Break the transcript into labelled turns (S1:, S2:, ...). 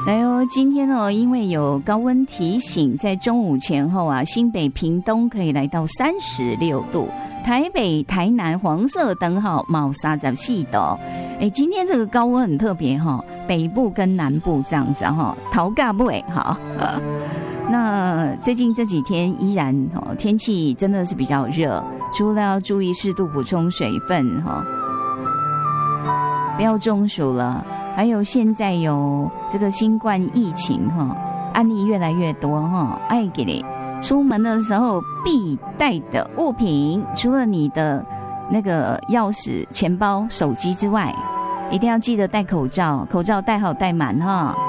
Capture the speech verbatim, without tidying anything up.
S1: 来哦，今天哦，因为有高温提醒，在中午前后啊，新北、屏东可以来到三十六度，台北、台南黄色灯号冒三十四度。哎，今天这个高温很特别哈、哦，北部跟南部这样子哈，头嘎不哎好。那最近这几天依然哦，天气真的是比较热，除了要注意适度补充水分哈，不要中暑了。还有现在有这个新冠疫情哈，案例越来越多哈，爱给你出门的时候必带的物品，除了你的那个钥匙、钱包、手机之外，一定要记得戴口罩，口罩戴好戴满哈。